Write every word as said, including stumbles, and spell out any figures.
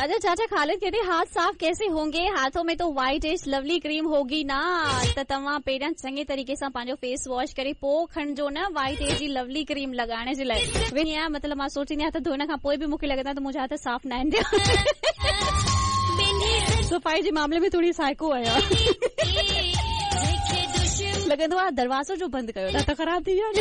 अच्छा चाचा खालिद कहते हाथ साफ कैसे होंगे, हाथों में तो वाइट एज लवली क्रीम होगी ना, त तव्हां पहिरियां चङे तरीक़े सां पंहिंजो फेस वॉश करे पोइ खणिजो न वाइट एज जी लवली क्रीम लॻाइण जे लाइ। वेंदी आहियां मतिलबु मां सोचींदी आहियां त धोइण खां पोइ बि मूंखे लॻंदो आहे त मुंहिंजा हथ साफ़ न आहिनि। सफ़ाई जे मामले में थोरी साइको आहियां। लॻंदो आहे दरवाज़ो जो बंदि कयो न त ख़राब थी वियो।